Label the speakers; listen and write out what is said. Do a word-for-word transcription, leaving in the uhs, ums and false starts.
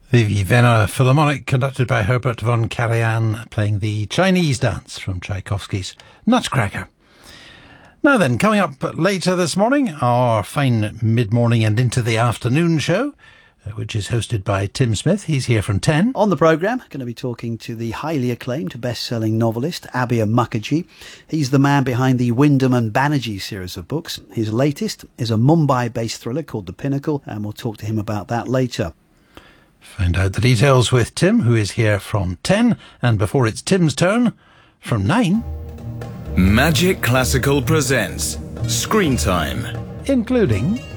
Speaker 1: The Vienna Philharmonic, conducted by Herbert von Karajan, playing the Chinese dance from Tchaikovsky's Nutcracker. Now then, coming up later this morning, our fine mid-morning and into the afternoon show, which is hosted by Tim Smith. He's here from ten.
Speaker 2: On the programme, going to be talking to the highly acclaimed best-selling novelist Abir Mukherjee. He's the man behind the Wyndham and Banerjee series of books. His latest is a Mumbai-based thriller called The Pinnacle, and we'll talk to him about that later.
Speaker 1: Find out the details with Tim, who is here from ten, and before it's Tim's turn, from nine.
Speaker 3: Magic Classical presents Screen Time,
Speaker 1: including